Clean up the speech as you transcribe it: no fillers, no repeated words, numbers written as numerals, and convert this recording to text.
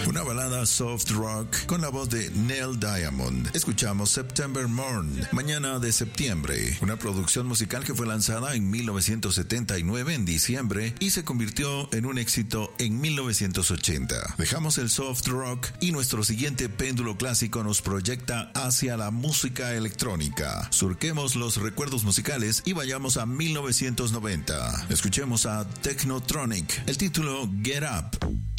una balada soft rock con la voz de Neil Diamond. Escuchamos September Morn, Mañana de Septiembre, una producción musical que fue lanzada en 1979 en diciembre y se convirtió en un éxito en 1980. Dejamos el soft rock y nuestro siguiente péndulo clásico nos proyecta hacia la música electrónica. Surquemos los recuerdos musicales y vayamos a 1990. Escuchemos a Technotronic, el título Get Up.